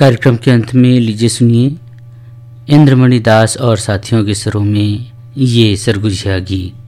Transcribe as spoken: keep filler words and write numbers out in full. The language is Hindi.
कार्यक्रम के अंत में लीजिए सुनिए इंद्रमणि दास और साथियों के स्वरों में ये सरगुजिया गीत।